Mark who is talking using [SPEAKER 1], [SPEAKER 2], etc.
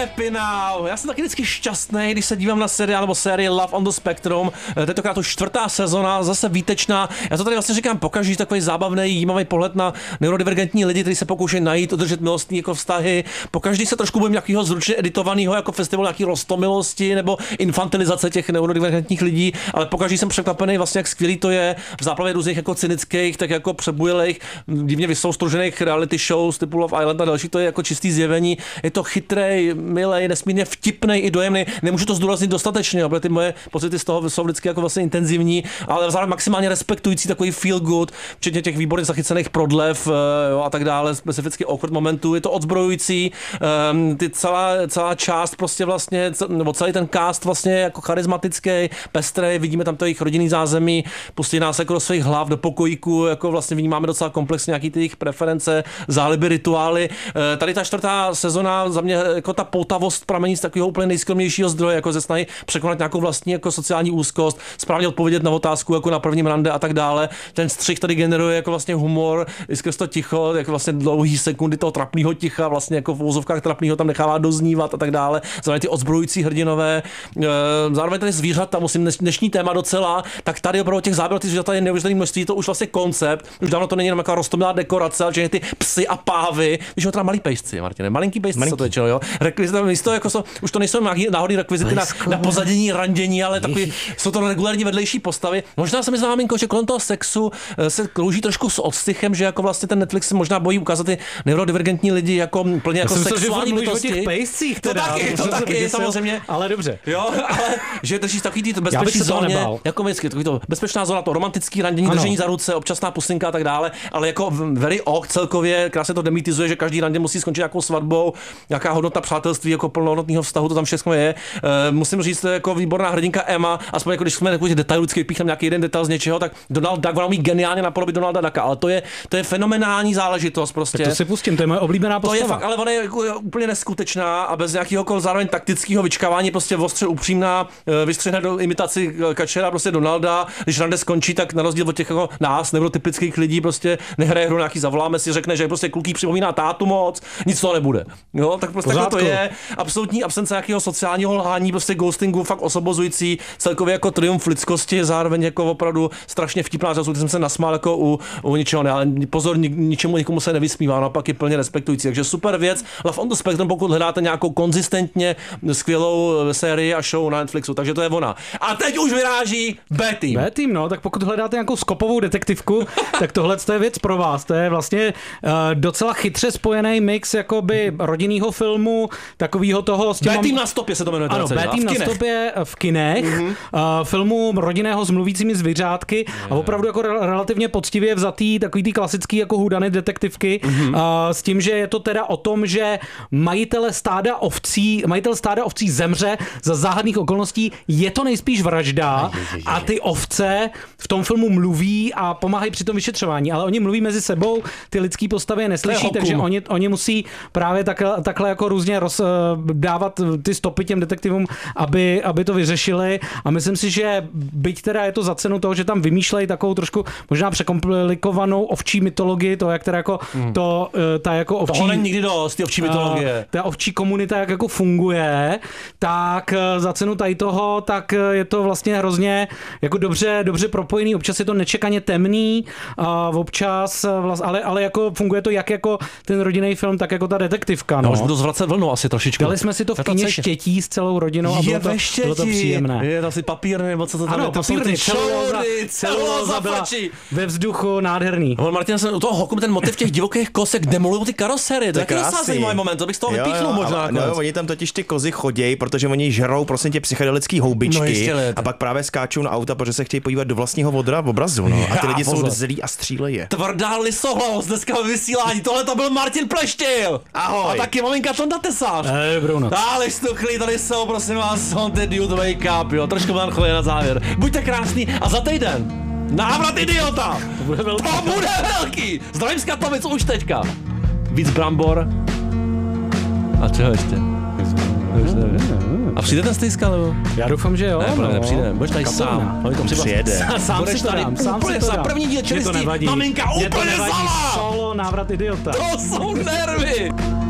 [SPEAKER 1] Happy now. Já jsem taky vždycky šťastný, když se dívám na seriál nebo série Love on the Spectrum. Tentokrát to 4. sezona, zase výtečná. Já to tady vlastně říkám pokaždé, takový zábavný, jímavý pohled na neurodivergentní lidi, kteří se pokoušejí najít, udržet milostní jako vztahy. Pokaždý se trošku bojím nějakého zručně editovaného jako festival nějaký rostomilosti nebo infantilizace těch neurodivergentních lidí, ale pokaždý jsem překvapený vlastně, jak skvělý to je v záplavě různých jako cynických, tak jako přebujelých, divně vysoustružených reality shows typu Love Island a další, to je jako čistý zjevení. Je to chytrej, milej, nesmírně vtipnej i dojemný. Nemůžu to zdůraznit dostatečně, protože ty moje pocity z toho jsou vždycky jako vlastně intenzivní, ale zároveň maximálně respektující takový feel good, včetně těch výborně zachycených prodlev a tak dále, specificky awkward momentů. Je to odzbrojující, ty celá část prostě vlastně, nebo celý ten cast vlastně jako charismatický, pestrej, vidíme tam to jejich rodinný zázemí, pustí nás jako do svých hlav, do pokojíku, jako vlastně vnímáme docela komplexně nějaký ty jejich preference, záliby, rituály. Tady ta 4. sezona za mě jako ta poutavost pramení z takového úplně nejskromnějšího zdroje, jako ze snahy překonat nějakou vlastní jako sociální úzkost, správně odpovědět na otázku jako na prvním rande a tak dále. Ten střih tady generuje jako vlastně humor, i skrz to ticho, jako vlastně dlouhý sekundy toho trapného ticha, vlastně jako v úzovkách trapného tam nechává doznívat a tak dále. Zároveň ty odzbrojující hrdinové, zároveň tady zvířata, musím dnešní téma docela, tak tady opravdu těch záběrů, ty zvířata je neuvěřitelné množství, to už vlastně koncept, už dávno to není jenom jako roztomilá dekorace, ale že ty psy a pávy, víš, teda malý pejsci, Martine, malinký pejsci jsou to většinou, jo. Rekvizita místo jako už to nejsou nějaký náhodný rekvizity na pozadění, randění, ale takový, jsou to regulární vedlejší postavy. Možná se mi známinko, že kolem toho sexu se klouží trošku s odstychem, že jako vlastně ten Netflix se možná bojí ukázat ty neurodivergentní lidi jako plně jako sexuální bytosti.
[SPEAKER 2] O těch pejscích teda.
[SPEAKER 1] To taky samozřejmě.
[SPEAKER 2] Ale dobře.
[SPEAKER 1] Jo, ale že držíš takový ty bezpečné zóně, jako vždycky, takový to bezpečná zóna, to romantický randění, držení za ruce, občasná pusinka a tak dále, ale jako very celkově krásně to demitizuje, že každý randě musí skončit nějakou svatbou, nějaká hodnota přátelství, jako plnohodnotného vztahu, to tam všechno je. Musím říct, jako výborná hrdinka Emma, aspoň jako když jsme takový detailický píchneme nějaký jeden detail z něčeho, tak Donald Duck ona umí geniálně napodobit Donalda Ducka, ale to je fenomenální záležitost prostě.
[SPEAKER 2] Tak to si pustím, to je moje oblíbená postava.
[SPEAKER 1] To je fakt, ale ona je jako úplně neskutečná a bez nějakého zároveň taktického vyčkávání, prostě ostře upřímná, vystřihne do imitaci kačera prostě Donalda, když rande skončí, tak na rozdíl od těch jako nás neurotypických lidí prostě nehraje hru nějaký zavoláme si, řekne, že prostě kluký připomíná tátu moc, nic toho nebude. Jo, tak prostě to je absolutní absence nějakého sociálního lhání, prostě ghostingu, fakt osobozující, celkově jako triumf lidskosti, zároveň jako opravdu strašně vtipná, že jsem se nasmál jako u ničeho, ne, ale pozor, nikomu se nevysmívá, naopak je plně respektující. Takže super věc. Love on the Spectrum, pokud hledáte nějakou konzistentně skvělou sérii a show na Netflixu, takže to je ona. A teď už vyráží B-Team.
[SPEAKER 2] B-Team, no, tak pokud hledáte nějakou skopovou detektivku, tak tohle je věc pro vás. To je vlastně docela chytře spojený mix jakoby rodinného filmu, takového toho...
[SPEAKER 1] B-Team na stopě se to jmenuje.
[SPEAKER 2] Ano, B-Team na stopě v kinech, filmu rodinného s mluvícími zvířátky a opravdu jako relativně poctivě vzatý takový ty klasický jako hudany detektivky, s tím, že je to teda o tom, že majitel stáda ovcí zemře za záhadných okolností, je to nejspíš vražda a ty ovce v tom filmu mluví a pomáhají při tom vyšetřování, ale oni mluví mezi sebou, ty lidský postavy je neslyší, takže oni musí právě takhle jako různě dávat ty stopy těm detektivům, aby to vyřešili a myslím si, že byť teda je to za cenu toho, že tam vymýšlejí takovou trošku možná překomplikovanou ovčí mytologii, to jak teda jako ta jako ovčí...
[SPEAKER 1] Toho není nikdy dost, ty ovčí mytologie.
[SPEAKER 2] Ta ovčí komunita jak jako funguje, tak za cenu tady toho, tak je to vlastně hrozně jako dobře propojený, občas je to nečekaně temný, občas, ale jako funguje to jak jako ten rodinný film, tak jako ta detektivka. No.
[SPEAKER 1] Už budu zvracet vlnou asi trošičku.
[SPEAKER 2] Dali jsme si to v kyně Štětí s celou rodinou a bylo to příjemné.
[SPEAKER 1] Je to asi papírny, nebo co to tam
[SPEAKER 2] je.
[SPEAKER 1] Ano,
[SPEAKER 2] papírny, celulóza byla ve vzduchu nádherný.
[SPEAKER 1] Martin, jsem u toho hoku ten motiv těch divokých kos, jak demolují ty karosery. To je krásný moment, to bych z toho vypíchnul možná.
[SPEAKER 3] No, oni tam totiž ty kozy chodějí, protože oni žerou prostě tě psychedelický houbičky a pak právě skáčou na auta, protože se chtějí podívat do vlastního obrazu. No. A ty lidi jsou zlí a střílejí je.
[SPEAKER 1] Tvrdá lisohlavost dneska ve vysílání. Tohle to byl Martin Pleštil.
[SPEAKER 3] Ahoj.
[SPEAKER 1] A taky maminka Tonda Tesář. Dále stuchlí, tady jsou, prosím vás, Haunted Dude Wake Up, jo. Trošku melancholie na závěr. Buďte krásný a za týden návrat idiota. To bude velký. Zdravím z Katovic už teďka. Víc brambor. A čeho ještě? A přijde ten stejska, nebo?
[SPEAKER 2] Já doufám, že jo.
[SPEAKER 1] Ne, nepřijde. Budeš tady sám.
[SPEAKER 3] Přijede.
[SPEAKER 2] Sám si to dám.
[SPEAKER 1] První díl čelistý. Maminka úplně zala.
[SPEAKER 2] Solo, návrat idiota.
[SPEAKER 1] To jsou nervy.